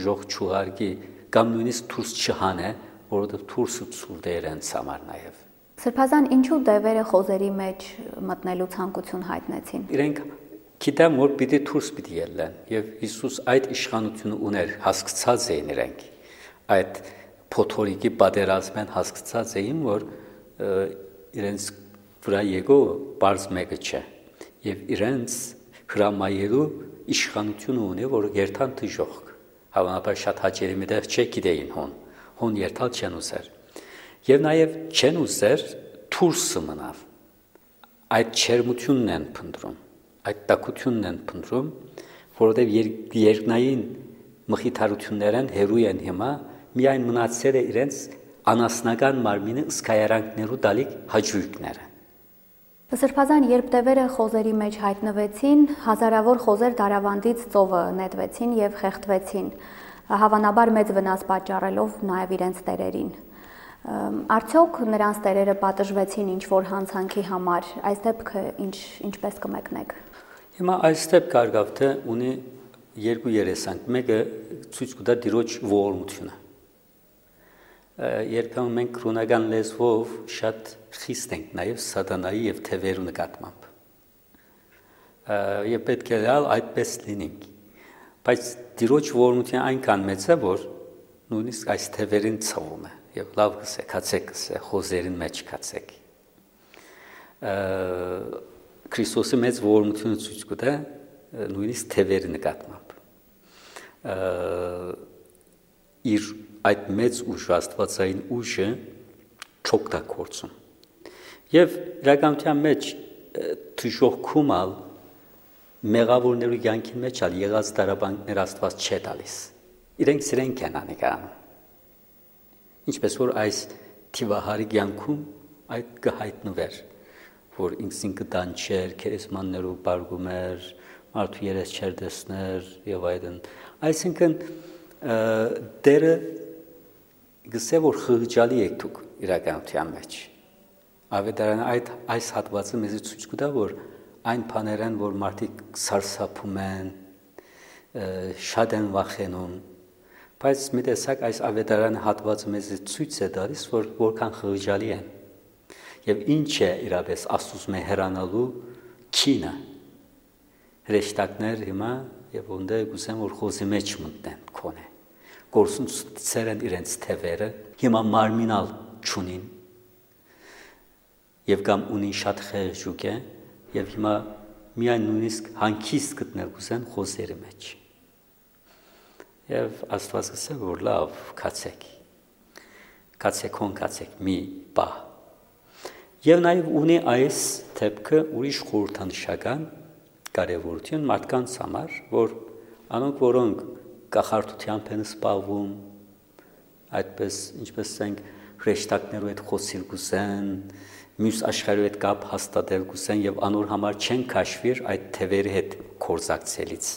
տժող չուղարկի կամ նույնիսկ դուրս չհանե, որովհետև դուրսը ցուրտ է իրենց համար նաև։ Սրբազան ինչու դևերը խոզերի մեջ մտնելու ցանկություն հայտնեցին։ Իրենք գիտեմ, որ պիտի դուրս պիտի ելնեն, եւ Հիսուս այդ իշխանությունը ուներ, հասկացած էին իրենք։ Այդ փոթորիկի պատերազմեն հասկացած էին, որ իրենց վրա եկո բարձ մեկը չէ, եւ իրենց հրամայելու իշխանությունը ունի, որ երթան դժոխք։ Հավանաբար շատ հաճելի միտեղ չգիտեին հոն երթալ չեն ուզեր։ Եվ նաև չեն ուզեր դուրսը մնալ։ Այդ չերմությունն են փնտրում, այդ տաքությունն են փնտրում, որովհետև երկնային մխիթարություններն հերույ են հիմա, միայն մնացել է իրենց անասնական մարմինը ըսկայարանքներու դալիք հաճույքները։ Սրբազան երբ դևերը խոզերի մեջ հայտնվեցին, հազարավոր խոզեր դարավանդից ծովը նետվեցին եւ խեղդվեցին, հավանաբար մեծ վնաս պատճառելով նաեւ իրենց տերերին։ Արդյոք նրանց տերերը պատժվեցին ինչ-որ հանցանքի համար, այս դեպքը ինչպես կմեկնեք։ Հիմա այս դեպքը արգավթե ունի երկու երեսանք, մեկը ցույց կտա դիրոջ ողորմությունը։ Երբեմն մենք կրոնական լեզվով շատ խիստ ենք նաև սատանայի եւ թևերու նկատմամբ։ Եվ պետք է այդպես լինենք։ Բայց դիրոջ ողորմությունը այնքան մեծ է, որ նույնիսկ այս թևերին ցավում է եւ լավ գսե, քացեք գսե, խոզերին մեջ քացեք։ Քրիստոսի մեծ ողորմությունը ցույց կտա նույնիսկ թևերի նկատմամբ։ Իր այդ մեծ ուժ աստվածային ուժը չօգտագործում։ Եվ իրականության մեջ դժոխքումալ մեղավորներու կյանքի մեջ ալ եղած դարաբանքներ Աստված չէ տալիս։ Իրենք սրանք են անում։ Ինչպես որ այս թիվահարի կյանքում այդ կհայտնվեր, որ ինքնին դանչեր, քերեսմաններու բարգում էր, մարդու երես չեր տեսներ եւ այլն։ Այսինքն դերը գսե որ խղճալի եք դուք իրականության մեջ։ Ավետարանը այս հատվածը մեզ ցույց կտա, որ այն բաներն, որ մարդիկ սարսափում են, շատ են վախենում, բայց մի տեսակ այս ավետարանը հատվածը մեզ ցույց է տալիս, որ որքան խղճալի են։ Եվ ինչ է իրապես Աստծո մե հեռանալու քինը։ Հրեշտակներ հիմա եւ ոնդե գուսեմ որ խոզի մեջ մտնեն քոնե։ Գործուն ցերեն իրենց թևերը, հիմա մարմինալ չունին։ Եվ կամ ունին շատ խեղճուկ է, եւ հիմա միայն նույնիսկ հանգիստ գտնել գուսեն խոզերի մեջ։ Եվ Աստված ասել որ լավ քացեք։ Քացեք մի բա։ Եվ նաեւ ունի այս դեպքը ուրիշ խորհրդանշական կարևորություն մարդկանց համար, որ անոնք որոնք կախարդությամբ են սպառվում, այդպես ինչպես ասենք հրեշտակներու հետ խոսիլ գուսեն, մյուս աշխարհի հետ կապ հաստատել գուսեն եւ անոր համար չեն քաշվիր այդ թևերի հետ կորզակցելից,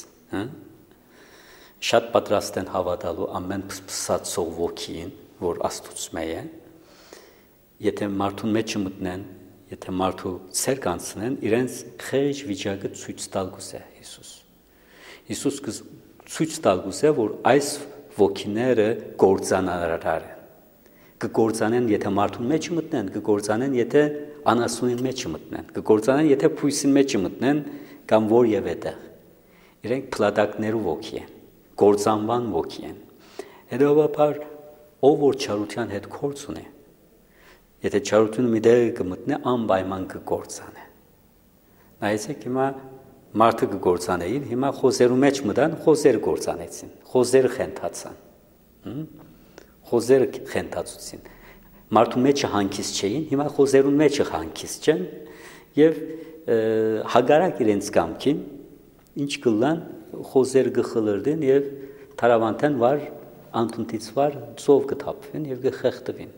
Շատ պատրաստ են հավատալու ամեն փսփսացող ոգին, որ Աստծո է, եթե մարդուն մեջ մտնեն, եթե մարդու ցեր կանցնեն, իրենց խեղճ վիճակը ցույց տալ գուզե Հիսուս։ Հիսուս ցույց տալ գուզե, որ այս ոգիները գործանարար են։ Կգործանեն, եթե մարդուն մեջ մտնեն, կգործանեն, եթե անասունին մեջ մտնեն, կգործանեն, եթե փույսին մեջ մտնեն, կամ որևէ տեղ։ Իրենք փլատակներու ոգի են, գործանվան ոգի են։ Հետևաբար, ով որ չարության հետ գործ ունի, եթե չարությունը մի դեր կմտնի, անպայման կգործանե։ Նայեցեք հիմա մարդը կգործանեին, հիմա խոզերու մեջ մտան, խոզերը գործանեցին, խոզերը խենթացան, խոզերը խենթացուցին։ Մարդու մեջը հանգիստ չէին, հիմա խոզերու մեջը հանգիստ չեն, եւ հագարակ իրենց կամքին, ինչ կլան, խոզերը կխլրդեն եւ թարավանտեն վար անտունտից վար ծով կթափվեն եւ կխեղդվին։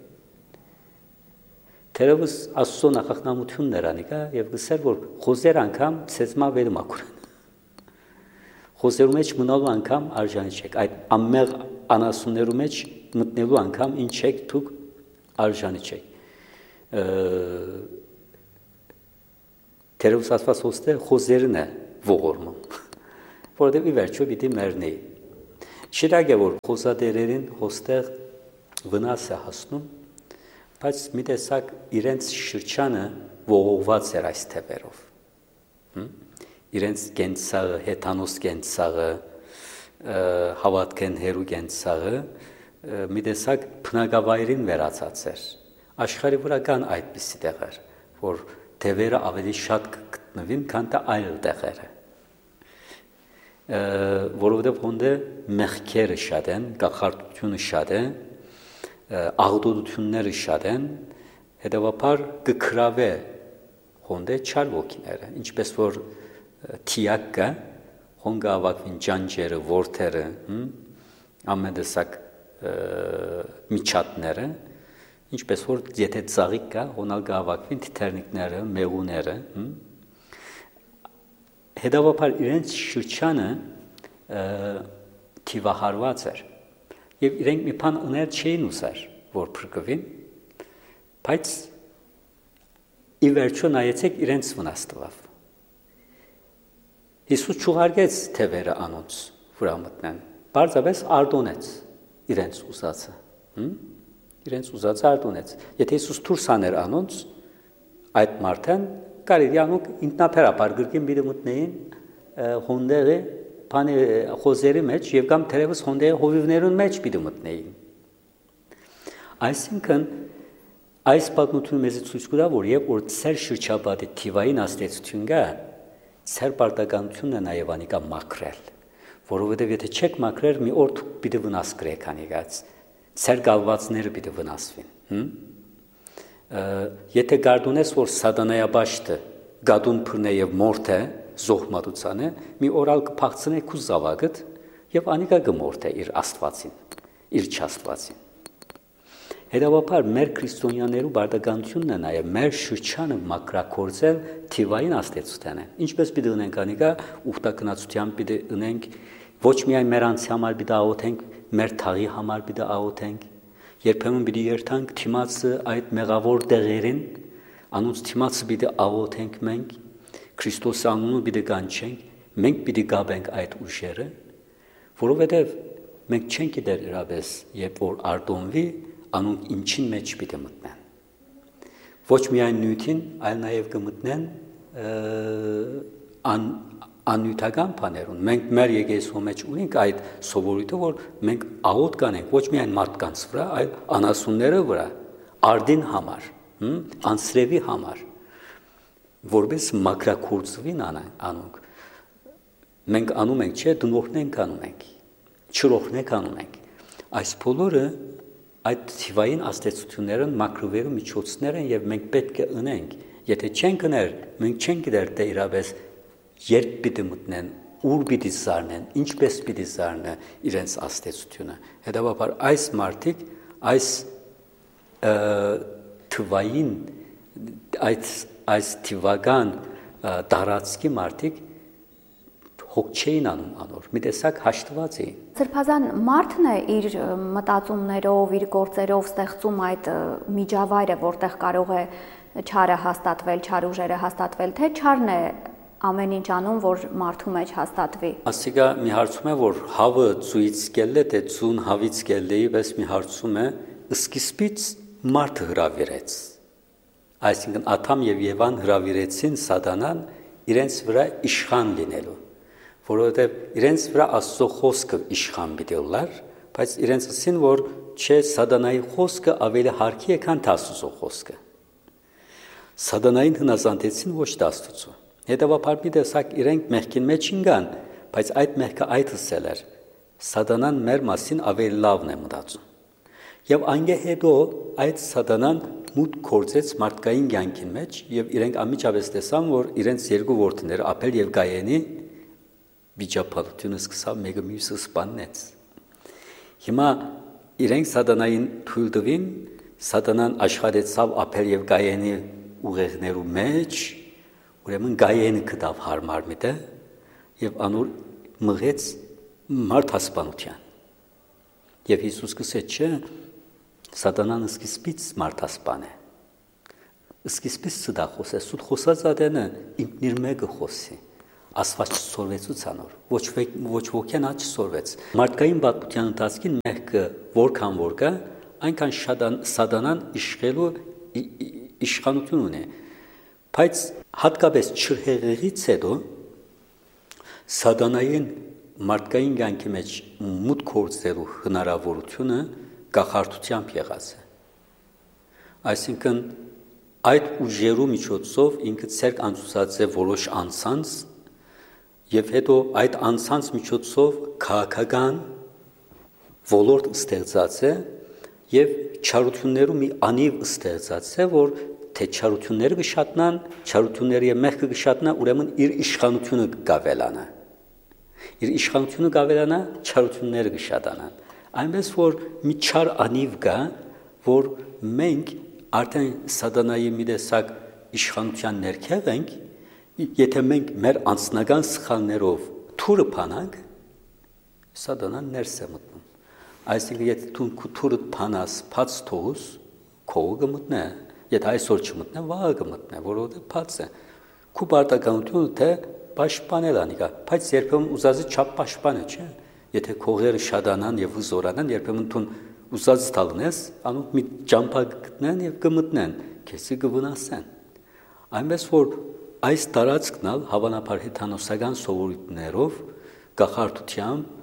Թերևս Աստծո նախախնամությունն էր անիկա եւ գսեր որ խոզեր անգամ ցեցմա վերմակուրեն։ Խոզերու մեջ մնալու անգամ արժանի չեք, այդ ամեղ անասուններու մեջ մտնելու անգամ ինչ եք դուք արժանի չեք։ Թերևս Աստված ոստե խոզերն է ողորմում, որովհետեւ ի վերջո պիտի մեռնի։ Շիրակ է, որ խոսադերերին հոստեղ վնաս է հասնում, բայց մի տեսակ իրենց շրջանը ողողված էր այս թևերով։ Իրենց կենցաղը, հեթանոս կենցաղը, հավատքեն հերու կենցաղը մի տեսակ բնակավայրին վերածած էր։ Աշխարհի վրա կան այդպիսի տեղեր, որ թևերը ավելի շատ կգտնվին, քան թե այլ տեղերը։ Որովհետև հոնդե մեղքերը շատ են, կախարդությունը շատ է, աղտոտությունները շատ են, հետևաբար կգրավե հոնդե չար ոգիները, ինչպես որ թիակ կա, հոնգ ավակվին ճանճերը, որդերը, ամեն տեսակ միջատները, ինչպես որ եթե ծաղիկ կա, հոնալ կավակվին թիթեռնիկները, մեղուները, հետևաբար իրենց շրջանը թիվահարված էր, և իրենք մի բան ուներ չէին ուզեր, որ փրկվին, բայց ի վերջո նայեցեք իրենց վնաս տվավ։ Հիսուս չուղարկեց թևերը անոնց վրա մտնեն, պարզապես արդոնեց իրենց ուզածը, իրենց ուզածը արդոնեց։ Եթե Հիսուս դուրս աներ անոնց, այդ մարդեն կարելի անոնք ինքնաբերաբար գրկին պիտի մտնեին հոնդեղի խոզերի մեջ և կամ թերևս հոնդեղի հովիվներուն մեջ պիտի մտնեին։ Այսինքն այս պատմությունը մեզ ցույց կտա, որ երբ որ ծեր շրջապատի թիվային ազդեցություն կա, ծեր պարտականությունն է նաև անիկա մաքրել, որովհետև եթե չեք մաքրել, մի օր պիտի վնաս կրեք անիկած, ծեր գալվածները պիտի վնասվին։ Եթե գարդունես, որ սատանայաբաշտը գադուն փռնե և մորթ է, զոհմատուցան է, մի օրալ կփախցնե քու զավակդ և անիկա կմորթ է իր աստվածին, իր չաստվածին։ Հետևաբար մեր քրիստոնյաներու բարդականությունն է նաև մեր շրջանը մաքրագործել թիվային ազդեցության է։ Ինչպես պիտի ունենք անիկա, ուխտակնացությամբ պիտի ունենք, ոչ միայն մեր անձի համար պիտի աղոթենք, մեր թաղի համար պիտի աղոթենք, երբեմն պիտի երթանք թիմացը այդ մեղավոր դեղերին, անոնց թիմացը պիտի աղոթենք մենք, Քրիստոս անունը պիտի կանչենք, մենք պիտի գաբենք այդ ուժերը, որովհետև մենք չենք գիտեր իրապես, երբ որ արտոնվի, անոնք ինչին մեջ պիտի մտնեն։ Ոչ միայն նյութին, այլ նաև կմտնեն աննյութական բաներուն։ Մենք մեր եկեղեցու մեջ ունենք այդ սովորույթը, որ մենք աղոթ կանենք ոչ միայն մարդկանց վրա, այլ անասունները վրա, արդին համար, անսրևի համար, որպես մաքրագործվին անոնք։ Մենք անում ենք, չէ, դնողնենք անում ենք, չրոխնենք անում ենք։ Այս բոլորը այդ թիվային ազդեցությունները մաքրվելու միջոցներ են և մենք պետք է ունենք։ Եթե չենք ուներ, մենք չենք գիտեր թե իրապես երբ պիտի մտնեն, ուր պիտի զարնեն, ինչպես պիտի զարնը իրենց ազդեցությունը։ Հետևաբար այս մարդիկ, այս թվային, այս թիվական տարածքի մարդիկ հոգ չէին անում անոր, մի տեսակ հաշտված էին։ Սրբազան մարդն է իր մտածումներով, իր գործերով ստեղծում այդ միջավայրը, որտեղ կարող է չարը հաստատվել, չար ուժերը հաստատվել, թե չարն է ամեն ինչ անում, որ մարդու մեջ հաստատվի։ Ասիկա մի հարցում է, որ հավը ծույց կելլե, թե ծուն հավից կելլեի, պես մի հարցում է, սկիզբից մարդը հրավիրեց։ Այսինքն Ադամ և Եվան հրավիրեցին Սատանան իրենց վրա իշխան լինելու, որովհետև իրենց վրա Աստծո խոսքը իշխան պիտի լար, բայց իրենց ասին, որ չէ, Սատանայի խոսքը ավելի հարկի է, քան Աստծո խոսքը։ Սատանային հնազանդեցին ոչ Աստծո։ Հետևաբար մի տեսակ իրենք մեղքին մեջ ինգան, բայց այդ մեղքը այդ ասել էր, Սատանան մեր մասին ավելի լավն է մտածում։ Եվ անգե հետո այդ Սատանան մուտք գործեց մարդկային կյանքին մեջ և իրենք անմիջապես տեսան, որ իրենց երկու որդիները Աբել և Կայենի վիճաբանությունը սկսավ մեկը մյուսը սպանեց։ Հիմա իրենք Սատանային թույլ տվին, Սատանան աշխատեցավ Աբել և Կայենի ուղեղներու մեջ, ուրեմն Կայենը գտավ հարմար միտը և անոր մղեց մարդասպանության։ Եվ Հիսուս կսեց, չէ, Սատանան սկիզբից մարդասպան է։ Սկիզբից սդա խոսե, սուտ խոսած ադենը ինքնիր մեկը խոսի։ Աստված չսորվեցուց անոր, ոչ ոքեն չսորվեց։ Մարդկային պատմության ընթացքին մեղքը որքան որ կա, այնքան սատանան իշխելու իշխանություն ունի։ Բայց հատկապես չրհեղեղից հետո սատանային մարդկային կյանքի մեջ մուտք գործելու հնարավորությունը գաղափարությամբ եղած է։ Այսինքն այդ ուժերու միջոցով ինքը ցերկ անցուցած է որոշ անձանց եւ հետո այդ անձանց միջոցով քաղաքական ոլորտ ստեղծած է եւ չարություններու մի անիվ ստեղծած է, որ թե չարությունները կշատնան, չարությունները եւ մեղքը կշատնա, ուրեմն իր իշխանությունը կգավելանա։ Իր իշխանությունը կգավելանա, չարությունները կշատանան։ Այնպես որ մի չար անիվ կա, որ մենք արդեն սատանայի մի տեսակ իշխանության ներքև ենք, եթե մենք մեր անձնական սխալներով թուրը փանանք, սատանան ներս է մտնում։ Այսինքն եթե դու թուրը փանաս, փած թողուս, քողը կմտնե, եթե այսօր չմտնե, վաղը կմտնե, որովհետև փած է։ Քու պարտականությունը թե պաշտպանել անիկա, բայց երբեմն ուզածը չափ պաշտպանը չէ։ Եթե քողերը շատանան եւ զորանան, երբեմն դու ուզած տալնես, անոնք մի ճամփա գտնեն եւ կմտնեն, քեզի կվնասեն։ Այնպես որ այս տարածքնալ հավանաբար հեթանոսական սովորույթներով գաղափարությամբ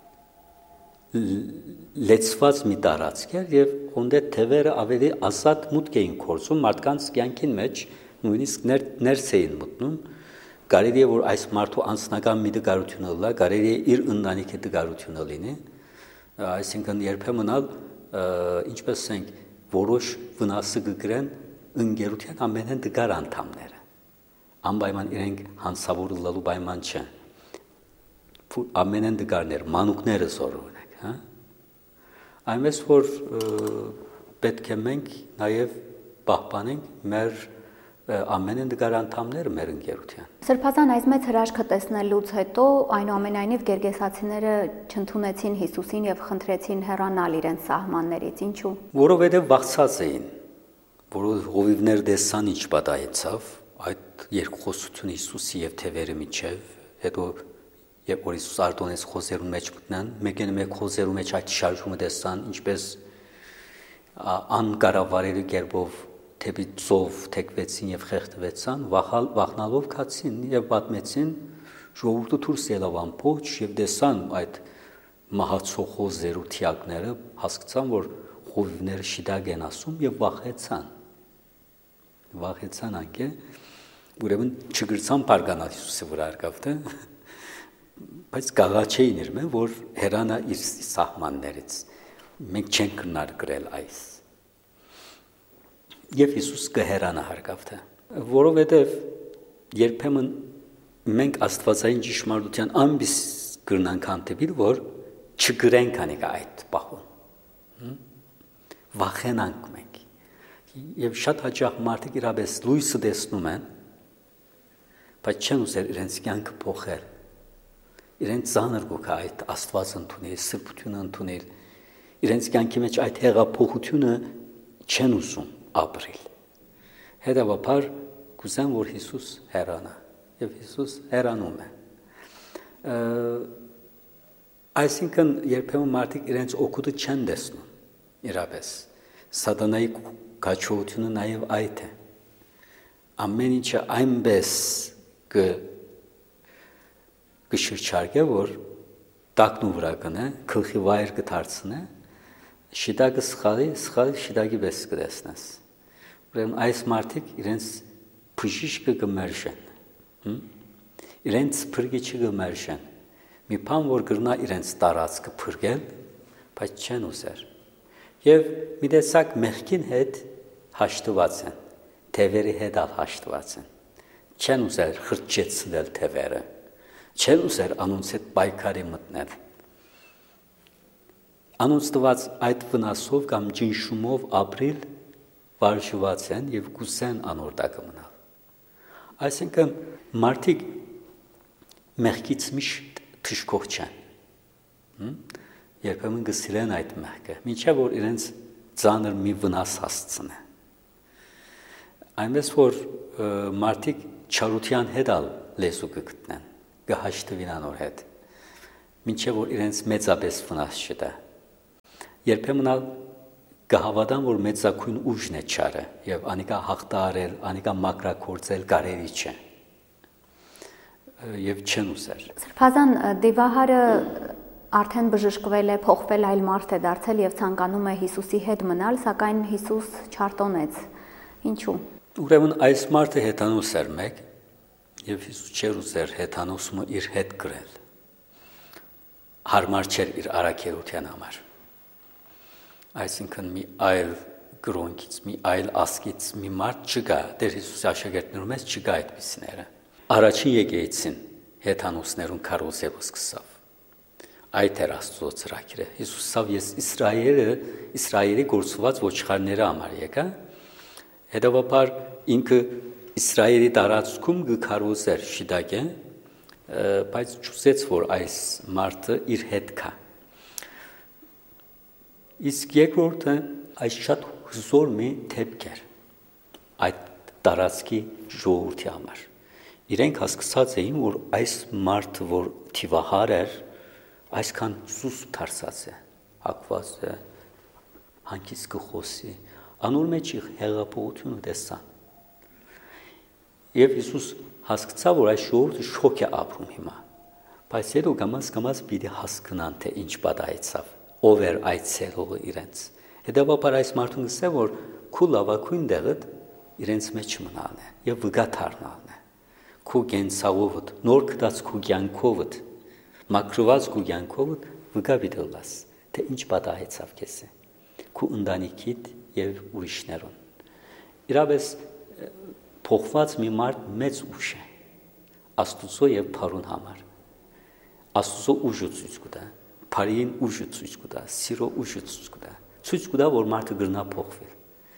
լեցված մի տարածք էր եւ ոնդե թևերը ավելի ազատ մուտք էին կորցում մարդկանց կյանքին մեջ, նույնիսկ ներս էին մտնում։ Կարելի է որ այս մարդու անձնական մի դգարությունը լա, կարելի է իր ընտանիքի դգարությունը լինի, այսինքն երբեմն ինչպես ենք որոշ վնասը կգրեն ընկերության ամենեն դգար անդամները։ Անպայման իրենք հանցավոր լալու պայման չեն։ Ամենեն դգարներ, մանուկները զորունեք, հա։ Այնպես որ պետք է մենք նաև պահպանենք մեր ամենեն դգար անդամները մեր ընկերության։ Սրբազան այս մեծ հրաշքը տեսնելուց հետո այնուամենայնիվ գերգեսացիները չընդունեցին Հիսուսին եւ խնդրեցին հեռանալ իրենց սահմաններից։ Ինչու՞։ Որովհետեւ վախցած էին, որ հովիվներ տեսան ինչ պատահեցավ, այդ երկխոսությունը Հիսուսի եւ թևերի միջև, հետո երբ որ Հիսուս արտոնեց խոզերու մեջ մտնան, մեկ խոզերու մեջ այդ շարժումը տեսան, ինչպես անկարավարելի կերպով թեպի ծով թեքվեցին եւ խեղդվեցան, վախնալով քացին եւ պատմեցին ժողովուրդը դուրս ելավ ամբողջ եւ տեսան այդ մահացող խոզերու թիակները, հասկացան որ խոզները շիդագ են ասում եւ վախեցան անկե, ուրեմն չգրցան բարգանալ Հիսուսի վրա արկավտը, բայց գաղաչեին իր մեն որ հերանա իր սահմաններից, մենք չենք քննարկել այս Եվ Հիսուս կհերանա հարկավտը, որովհետև երբեմն մենք աստվածային ճշմարտության ամբիս գրնանք հանդիպիլ, որ չգրենք անիկա այդ պահում, վախենանք մենք, և շատ հաճախ մարդիկ իրապես լույսը տեսնում են, բայց չեն ուզել իրենց կյանքը փոխել, իրենց ծանր գուկա այդ աստված ընդունել, սրբությունը ընդունել, իրենց կյանքի մեջ այդ հեղափոխությունը չեն ուզում ապրիլ։ Հետևաբար կուզեմ, որ Հիսուս հեռանա, և Հիսուս հեռանում է։ Այսինքն երբեմն մարդիկ իրենց օգուտը չեն տեսնում, իրապես։ Սատանայի կաչողությունը նաև այդ է։ Ամեն ինչը այնպես կշրջարկե, որ տակնու վրա կնե, գլխի վայր կդարձնե, շիտակը սխալի շիտակի պես կտեսնես։ Ուրեմն այս մարդիկ իրենց բժիշկը կմերժեն, իրենց փրկիչը կմերժեն, մի բան որ գրնա իրենց տարածքը փրկել, բայց չեն ուզեր։ Եվ մի տեսակ մեղքին հետ հաշտված են, թևերի հետ հաշտված են, չեն ուզեր խրճեցնել թևերը, չեն ուզեր անոնց հետ պայքարի մտնել։ Անոնց տված այդ վնասով կամ ջնշումով ապրիլ վարժված են և կուսեն անորդակը մնալ։ Այսինքն մարդիկ մեղքից միշտ թշկող չեն, երբեմն կսիրեն այդ մեղքը, մինչև որ իրենց ծանր մի վնաս հասցնե։ Այնպես որ մարդիկ չարության հետ ալ լեզու կգտնեն, կհաշտվին անոր հետ։ Մինչև որ իրենց մեծապես վնաս չտա։ Երբեմն կհավատան, որ մեծակույն ուժն է չարը եւ անիկա հաղթարել, անիկա մակրակորձել կարելի չէ։ Եվ չեն ուզեր։ Սրբազան Դիվահարը արդեն բժշկվել է, փոխվել այլ մարդ է դարձել եւ ցանկանում է Հիսուսի հետ մնալ, սակայն Հիսուս չարտոնեց։ Ինչու՞։ Ուրեմն այս մարդը հեթանոս էր մեկ եւ Հիսուս չէր ուզեր հեթանոսը իր հետ գրել։ Հարմար չէր իր արաքելության համար։ Այսինքն մի այլ գրոնքից, մի այլ ասկից մի մարդ չկա, Տեր Հիսուսի աշակերտներում մեջ չկա այդպիսիները։ Առաջին եկեղեցին հեթանոսներուն քարոզելով սկսավ։ Այդ էր Աստծո ծրագիրը։ Հիսուսով ես Իսրայելի գործված ոչխարները համար եկա։ Հետևաբար ինքը Իսրայելի տարածքում գքարոզեր շիդակե, բայց չուզեց որ այս մարդը իր հետ կա։ Իսկ երկրորդը այս շատ հզոր մի դեպք էր այդ տարածքի ժողովրդի համար։ Իրենք հասկացած էին, որ այս մարդը, որ Դիվահար էր, այսքան սուս դարձած է, հակված է, հանկից կխոսի, անոր մեջ հեղափոխությունը տեսան։ Եվ Հիսուս հասկացավ, որ այս ժողովուրդը շոկ է ապրում հիմա, բայց հետո կամաց պիտի հասկանան, թե ինչ պատահեցավ, ով էր այցելողը իրենց։ Հետևաբար այս մարդուն գսե, որ քու լավագույն դեղդ իրենց մեջ մնալն է եւ վգա դառնալն է։ Քու գենցաղովդ, նոր գտած քու կյանքովդ, մակրված քու կյանքովդ վգա վիդելաս, թե ինչ պատահեցավ քեզ։ Քու ընտանիքիդ եւ ուրիշներուն։ Իրավես փոխված մի մարդ մեծ ուժ է Աստուծո եւ Փարուն համար։ Աստուծո ուժը ցույց կտա, Փարին ուժը ցույց կտա, սիրո ուժը ցույց կտա։ Ցույց կտա, որ մարդը գրնա փոխվել։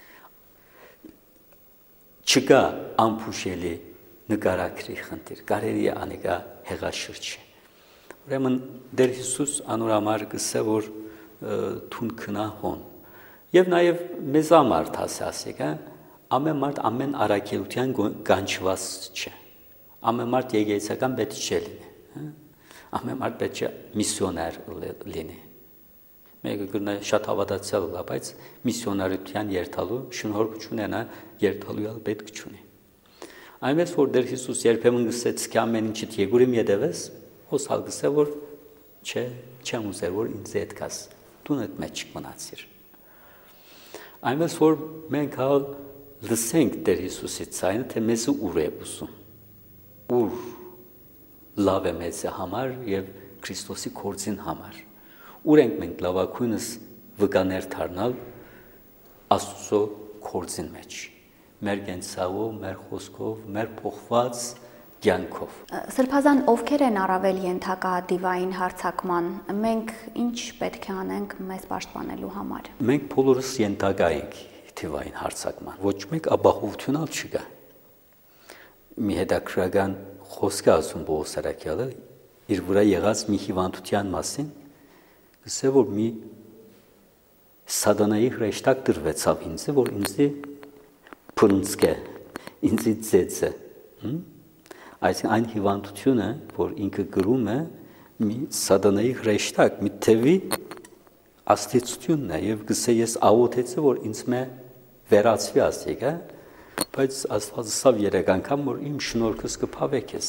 Չկա ամփուշելի նկարագրի խնդիր, կարելի է անիկա հեղաշրջի։ Ուրեմն Տեր Հիսուս անոր համար գսե, որ թուն քնա հոն։ Եվ նաեւ մեզ համար հասասիկա ամեն մարդ ամեն արաքելության կանչված չէ։ Ամեն մարդ եկեղեցական պետք չէ լինի։ Ամեն մարդ պետք է միսիոներ լինի։ Մեկը գտնա շատ հավատացյալ է, բայց միսիոնարության երթալու շնորհք ունենա, երթալու պետք չունի։ Այնպես որ Տեր Հիսուս երբեմն գսեց કે ամեն ինչիդ եկուրիմ յետևես, հոսալ գսե որ չէ, չեմ ուզեր որ ինձ հետ կաս։ Դու այդ մեջ մնացիր։ Այնպես որ մենք հալ լսենք Տեր Հիսուսի ցայնը, թե մեզ ուր է ուսում։ Ուր լավ է մեզ համար եւ Քրիստոսի կորձին համար։ Ուր ենք մենք լավագույնս վկաներ դառնալ Աստծո կորձին մեջ։ Մեր գենցաղով, մեր խոսքով, մեր փոխված կյանքով։ Սրբազան ովքեր են առավել ենթակա դիվային հարձակման։ Մենք ինչ պետք է անենք մեզ պաշտպանելու համար։ Մենք բոլորս ենթակա ենք դիվային հարձակման։ Ոչ մեկ ապահովություն չկա։ Մի հետաքրքրական խոսք է ասում Պողոս Արաքյալը իր վրա եղած մի հիվանդության մասին, ասե որ մի սատանայի հրեշտակ դրվեցավ ինձ, որ ինձի փրունցկե, ինձի ծեծը։ Այսինքն այն հիվանդությունը, որ ինքը գրում է, մի սատանայի հրեշտակ, մի թևի աստեցությունն է եւ գսե ես աղոթեցի, որ ինձ մե վերացվի ասիկա, բայց Աստված ասավ երեք անգամ, որ իմ շնորհքս կփավե քեզ։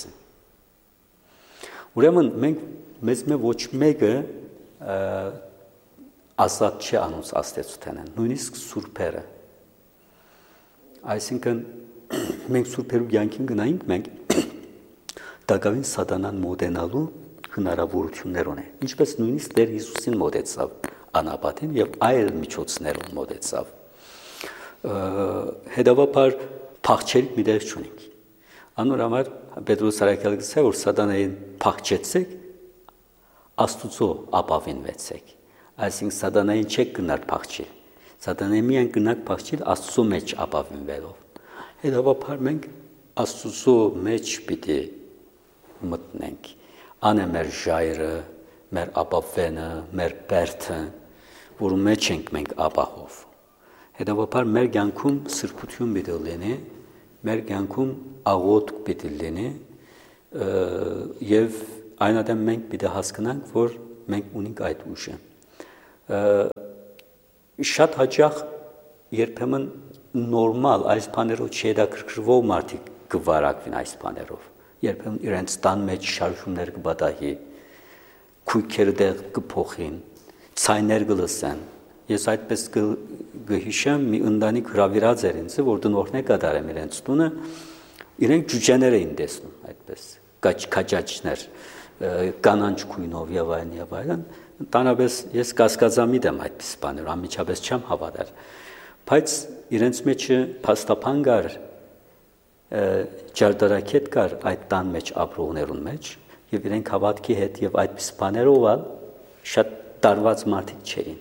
Ուրեմն մենք մեզ ոչ մեկը ազատ չի անոնց աստեցութենեն, նույնիսկ սուրբերը։ Այսինքն մենք սուրբերու կյանքին գնայինք, մենք դակավին սատանան մոտենալու հնարավորություններ ունեն։ Ինչպես նույնիսկ Տեր Հիսուսին մոտեցավ անապատին եւ այլ միջոցներով մոտեցավ։ Հետևաբար փախչել մի դեր չունենք։ Անոր համար Պետրոս Արաքյալը գսե որ սատանային փախչեցեք, Աստուծո ապավինվեցեք։ Այսինքն սատանային չեք գնալ փախչել։ Սատանային միայն գնաք փախչել Աստծո մեջ ապավինվելով։ Հետևաբար մենք Աստծո մեջ պիտի մտնենք։ Անե մեր ժայռը, մեր ապավենը, մեր բերդը, որու մեջ ենք մենք ապահով։ Հետևաբար մեր կյանքում սրբություն պիտի լինի, մեր կյանքում աղոթք պիտի լինի, եւ այնադեմ մենք պիտի հասկանանք, որ մենք ունենք այդ ուժը։ Շատ հաճախ երբեմն նորմալ այս բաներով չհետաքրքրվող մարդիկ կվարակվին այս բաներով։ Երբեմն իրենց տան մեջ շարժումներ կբադահի, քույքերը դեղ կփոխին, ցայներ կլսեն։ Ես այդպես կհիշեմ, մի ընտանիք հրավիրած էր ինձ, որ դնորներ կատարեմ իրենց տունը, իրենք ջուջեներ էին տեսնում այդպես, քաջաջներ, կանանչ քույնով եւ այլն, Տանաբես ես կասկածամիտ եմ այդպես բաներ, անմիջապես չեմ հավատալ, բայց իրենց մեջը փաստաբան կար, ջարդարակետ կար այդ տան մեջ ապրողներուն մեջ եւ իրենք հավատքի հետ եւ այդպես բաներով շատ տարված մարդիկ չէին։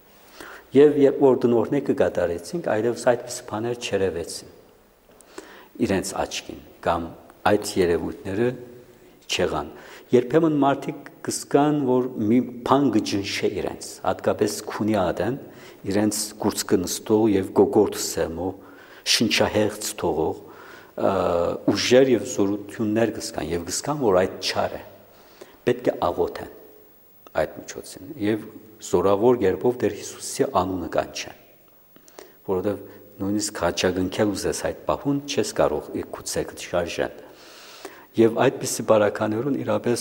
Եվ երբ որ դնորները կկատարեցինք, այլևս այդպես բաներ չերևեցին իրենց աչքին կամ այդ երևույթները չեղան։ Երբեմն մարդիկ կսկան, որ մի բան կջնշե իրենց, հատկապես քունի ադեն, իրենց կուրծքը նստող եւ գոգորտ սեմով, շնչահեղձ թողող, ուժեր եւ զորություններ կսկան եւ կսկան, որ այդ չար է։ Պետք է աղոթեն այդ միջոցին եւ զորավոր երբով դեր Հիսուսի անունը կանչեն, որովհետեւ նույնիսկ հաճագնքել ուզես այդ պահուն չես կարող իր քուցեկը շարժել։ Եվ այդպիսի բարականերուն իրապես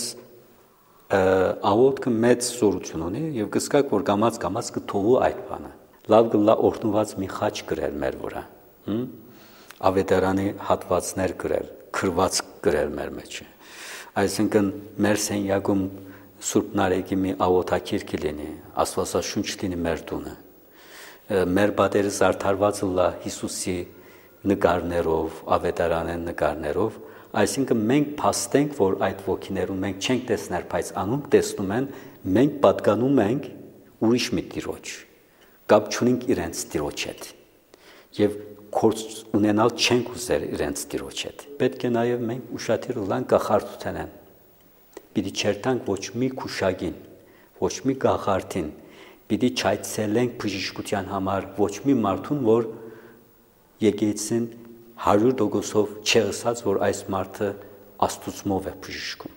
աղոթքը մեծ զորություն ունի եւ կսկակ որ կամած կթողու այդ բանը։ Լավ գլա օրտնված մի խաչ գրել մեր վրա, ավետարանի հատվածներ գրել, քրված գրել մեր մեջ։ Այսինքն մեր սենյակում Սուրբ Նարեկի մի աղոթակիր կլինի, Աստվածաշունչ լինի մեր տունը։ Մեր պատերը զարդարված լա Հիսուսի նկարներով, ավետարանեն նկարներով, այսինքն մենք փաստենք, որ այդ ոգիներուն մենք չենք տեսներ, բայց անոնք տեսնում են, մենք պատկանում ենք ուրիշ մի Տիրոջ, կապ չունենք իրենց Տիրոջ հետ եւ կորց ունենալ չենք ուզեր իրենց Տիրոջ հետ։ Պետք է նաեւ մենք ուշադիր լան կախարդութենեն։ Պիտի չերտանք ոչ մի քուշագին, ոչ մի գաղարդին, պիտի չայցելենք բժշկության համար ոչ մի մարդուն, որ եկեցին 100% չեղսած, որ այս մարդը Աստուծմով է բժշկում։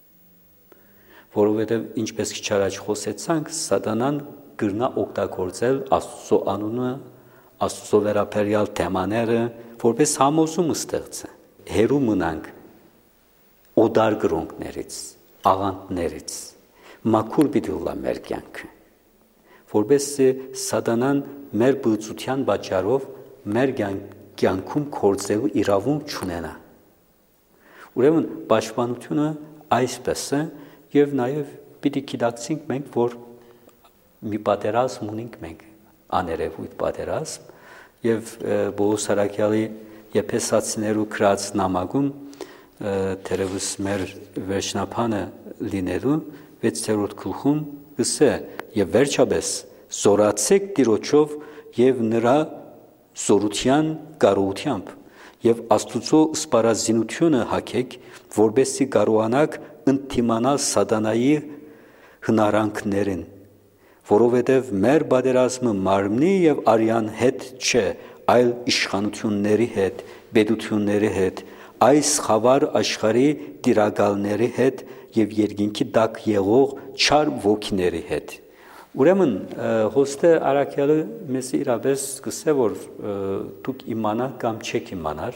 Որովհետև ինչպես քիչ առաջ խոսեցանք, Սատանան գրնա օգտագործել Աստծո անունը, Աստծո վերաբերյալ թեմաները, որպես համոզում ստեղծը։ Հերու մնանք օդար գրոնքներից, աղանդներից, մաքուր պիտի ուլա մեր կյանքը, որպեսզի Սատանան մեր բծության պատճառով մեր կյանքում կործելու իրավունք չունենա։ Ուրեմն պաշտպանությունը այսպես է եւ նաեւ պիտի գիտակցենք մենք, որ մի պատերազմ ունենք մենք, աներևույթ պատերազմ եւ Պողոս Արաքյալի Եփեսացիներու գրած նամակում թերևս մեր վերջնապանը լինելու 6-րդ գլխում գսե եւ վերջապես զորացեք Տիրոջով եւ նրա զորության կարողությամբ եւ Աստուծո սպառազինությունը հագեք, որբեսի կարողանաք ընդդիմանալ Սատանայի հնարանքներին, որովհետեւ մեր պատերազմը մարմնի եւ արյան հետ չէ, այլ իշխանությունների հետ, պետությունների հետ, այս խավար աշխարհի տիրակալների հետ եւ երկինքի տակ եղող չար ոգիների հետ։ Ուրեմն հոստե Արաքյալը մեզ իրապես կսե, որ դուք իմանաք կամ չեք իմանար,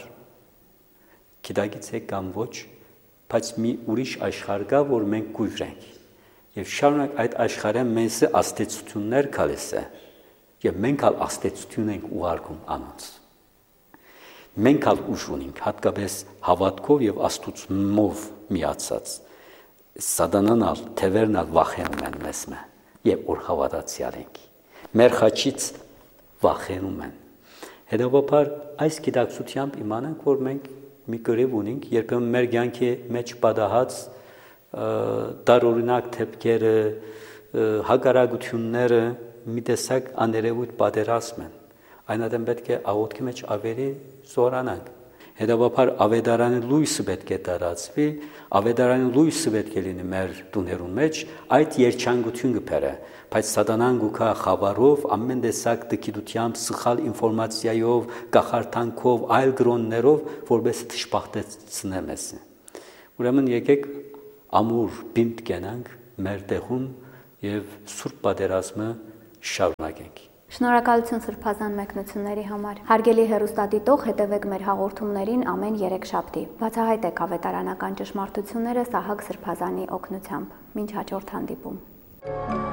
գիտակից եք կամ ոչ, բայց մի ուրիշ աշխարհ կա, որ մենք գույր ենք։ Եվ շարունակ այդ աշխարհը մեզ աստեցություններ կալես է, եւ մենք ալ աստեցություն ենք ուղարկում անոնց։ Մենք ալ ուժ ունենք, հատկապես հավատքով եւ Աստուծմով միացած։ Սատանան ալ, թևերն ալ վախենում են մեզ մե, եւ որ հավատացյալ ենք։ Մեր խաչից վախենում են։ Հետևաբար այս գիտակցությամբ իմանանք, որ մենք մի կրիվ ունենք, երբեմն մեր կյանքի մեջ պատահած տարօրինակ դեպքերը, հակարակությունները մի տեսակ աներևույթ պատերազմ են։ Այնադեմ պետք է աղոթքի մեջ ավելի զորանանք։ Հետևաբար ավետարանի լույսը պետք է տարածվի, ավետարանի լույսը պետք է լինի մեր տուներուն մեջ, այդ երջանկություն կբերե, բայց Սատանան գուքա խավարով, ամեն տեսակ դգիտությամբ, սխալ ինֆորմացիայով, կախարդանքով, այլ գրոններով, որպես թշպախտեցնե մեզ։ Ուրեմն եկեք ամուր բինտ կենանք մեր տեղում եւ Սուրբ Պատերազմը շարունակենք։ Շնորհակալություն Սրբազան մեկնությունների համար։ Հարգելի հեռուստադիտող, հետևեք մեր հաղորդումներին ամեն 3 շաբթի։ Բացահայտեք ավետարանական ճշմարտությունները Սահակ Սրբազանի օգնությամբ։ Մինչ հաջորդ հանդիպում։